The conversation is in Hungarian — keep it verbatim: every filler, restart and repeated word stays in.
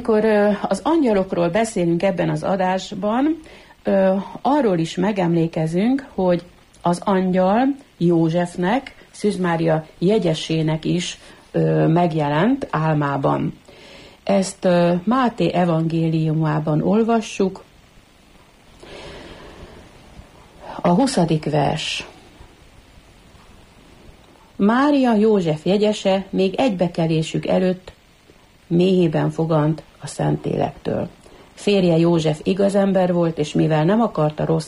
amikor az angyalokról beszélünk ebben az adásban, arról is megemlékezünk, hogy az angyal Józsefnek, Szűz Mária jegyesének is megjelent álmában. Ezt Máté evangéliumában olvassuk. A huszadik vers. Mária József jegyese még egybekelésük előtt méhében fogant a Szentlélektől. Férje József igaz ember volt, és mivel nem akarta rossz